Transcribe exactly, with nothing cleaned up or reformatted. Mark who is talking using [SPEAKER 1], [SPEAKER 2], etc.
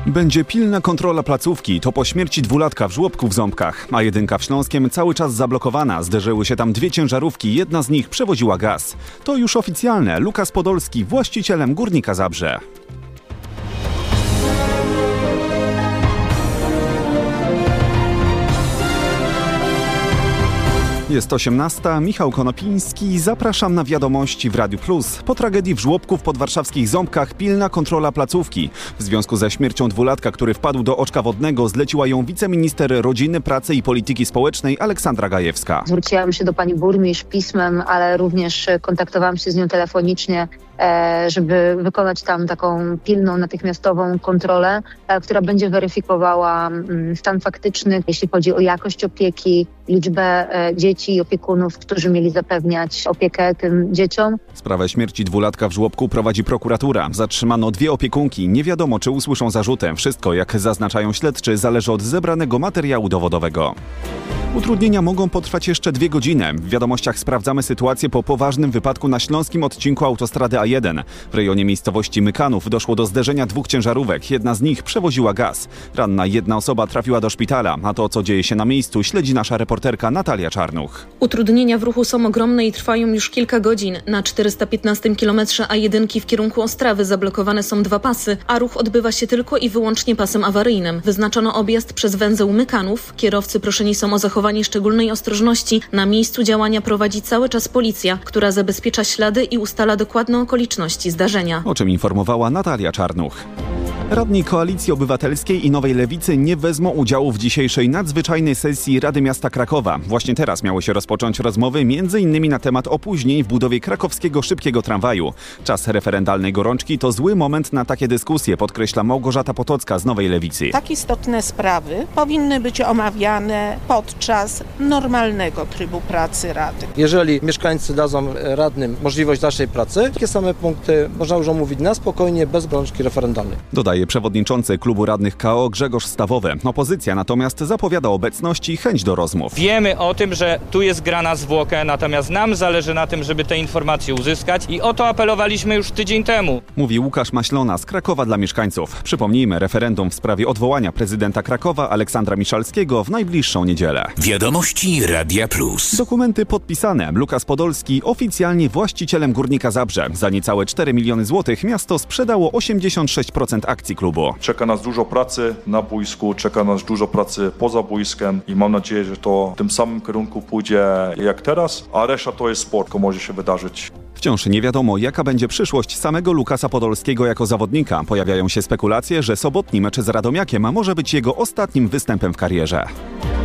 [SPEAKER 1] Będzie pilna kontrola placówki. To po śmierci dwulatka w żłobku w Ząbkach. A jedynka w Śląskiem cały czas zablokowana. Zderzyły się tam dwie ciężarówki. Jedna z nich przewoziła gaz. To już oficjalne. Lukas Podolski, właścicielem Górnika Zabrze. Jest osiemnasta, Michał Konopiński, zapraszam na wiadomości w Radiu Plus. Po tragedii w żłobku w podwarszawskich Ząbkach pilna kontrola placówki. W związku ze śmiercią dwulatka, który wpadł do oczka wodnego, zleciła ją wiceminister rodziny, pracy i polityki społecznej Aleksandra Gajewska.
[SPEAKER 2] Zwróciłam się do pani burmistrz pismem, ale również kontaktowałam się z nią telefonicznie, żeby wykonać tam taką pilną, natychmiastową kontrolę, która będzie weryfikowała stan faktyczny, jeśli chodzi o jakość opieki, liczbę dzieci i opiekunów, którzy mieli zapewniać opiekę tym dzieciom.
[SPEAKER 1] Sprawę śmierci dwulatka w żłobku prowadzi prokuratura. Zatrzymano dwie opiekunki. Nie wiadomo, czy usłyszą zarzuty. Wszystko, jak zaznaczają śledczy, zależy od zebranego materiału dowodowego. Utrudnienia mogą potrwać jeszcze dwie godziny. W wiadomościach sprawdzamy sytuację po poważnym wypadku na śląskim odcinku autostrady A jeden. W rejonie miejscowości Mykanów doszło do zderzenia dwóch ciężarówek. Jedna z nich przewoziła gaz. Ranna jedna osoba trafiła do szpitala, a to, co dzieje się na miejscu, śledzi nasza reporterka Natalia Czarnuch.
[SPEAKER 3] Utrudnienia w ruchu są ogromne i trwają już kilka godzin. Na czterysta piętnastym kilometrze A jeden w kierunku Ostrawy zablokowane są dwa pasy, a ruch odbywa się tylko i wyłącznie pasem awaryjnym. Wyznaczono objazd przez węzeł Mykanów. Kierowcy proszeni są o zachowanie szczególnej ostrożności. Na miejscu działania prowadzi cały czas policja, która zabezpiecza ślady i ustala dokładne okoliczności zdarzenia.
[SPEAKER 1] O czym informowała Natalia Czarnuch. Radni Koalicji Obywatelskiej i Nowej Lewicy nie wezmą udziału w dzisiejszej nadzwyczajnej sesji Rady Miasta Krakowa. Właśnie teraz miały się rozpocząć rozmowy między innymi na temat opóźnień w budowie krakowskiego szybkiego tramwaju. Czas referendalnej gorączki to zły moment na takie dyskusje, podkreśla Małgorzata Potocka z Nowej Lewicy.
[SPEAKER 4] Tak istotne sprawy powinny być omawiane podczas normalnego trybu pracy Rady.
[SPEAKER 5] Jeżeli mieszkańcy dadzą radnym możliwość dalszej pracy, takie same punkty można już omówić na spokojnie, bez gorączki referendalnej.
[SPEAKER 1] Dodaje przewodniczący klubu radnych K O Grzegorz Stawowy. Opozycja natomiast zapowiada obecność i chęć do rozmów.
[SPEAKER 6] Wiemy o tym, że tu jest gra na zwłokę, natomiast nam zależy na tym, żeby te informacje uzyskać i o to apelowaliśmy już tydzień temu.
[SPEAKER 1] Mówi Łukasz Maślona z Krakowa dla mieszkańców. Przypomnijmy, referendum w sprawie odwołania prezydenta Krakowa Aleksandra Miszalskiego w najbliższą niedzielę.
[SPEAKER 7] Wiadomości Radia Plus.
[SPEAKER 1] Dokumenty podpisane. Lukas Podolski oficjalnie właścicielem Górnika Zabrze. Za niecałe cztery miliony złotych miasto sprzedało osiemdziesiąt sześć procent akcji klubu.
[SPEAKER 8] Czeka nas dużo pracy na boisku, czeka nas dużo pracy poza boiskiem i mam nadzieję, że to w tym samym kierunku pójdzie jak teraz, a reszta to jest sport, to może się wydarzyć.
[SPEAKER 1] Wciąż nie wiadomo, jaka będzie przyszłość samego Lukasa Podolskiego jako zawodnika. Pojawiają się spekulacje, że sobotni mecz z Radomiakiem może być jego ostatnim występem w karierze.